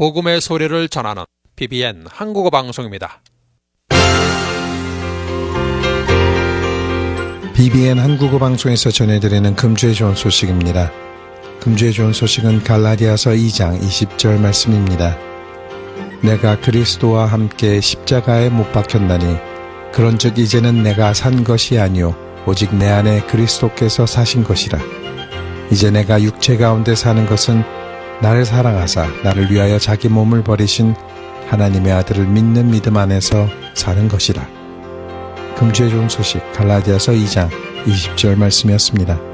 복음의 소리를 전하는 BBN 한국어 방송입니다. BBN 한국어 방송에서 전해드리는 금주의 좋은 소식입니다. 금주의 좋은 소식은 갈라디아서 2장 20절 말씀입니다. 내가 그리스도와 함께 십자가에 못 박혔나니 그런즉 이제는 내가 산 것이 아니요 오직 내 안에 그리스도께서 사신 것이라. 이제 내가 육체 가운데 사는 것은 나를 사랑하사 나를 위하여 자기 몸을 버리신 하나님의 아들을 믿는 믿음 안에서 사는 것이라. 금주의 좋은 소식 갈라디아서 2장 20절 말씀이었습니다.